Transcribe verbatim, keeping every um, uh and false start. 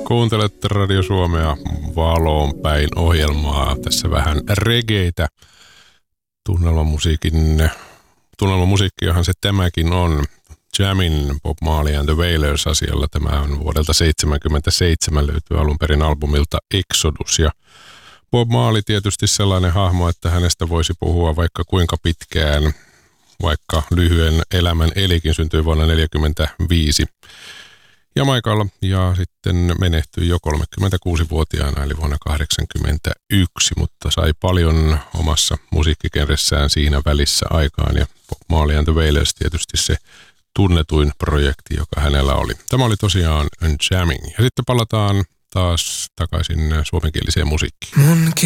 Kuuntelet Radio Suomea Valoon päin ohjelmaa. Tässä vähän regeitä. Tunnelmamusiikin, tunnelmamusiikkiahan se tämäkin on. Jamin Bob Marley and the Wailers -asialla. Tämä on vuodelta seitsemänkymmentäseitsemän, löytyy alun perin albumilta Exodus. Ja Bob Marley tietysti sellainen hahmo, että hänestä voisi puhua vaikka kuinka pitkään, vaikka lyhyen elämän elikin, syntyi vuonna neljäkymmentäviisi Jamaikalla ja sitten menehtyi jo kolmekymmentäkuusivuotiaana eli vuonna kahdeksankymmentäyksi, mutta sai paljon omassa musiikkikenressään siinä välissä aikaan ja Bob Marley and the Wailers tietysti se tunnetuin projekti, joka hänellä oli. Tämä oli tosiaan Jamming. Ja sitten palataan taas takaisin suomenkieliseen musiikkiin.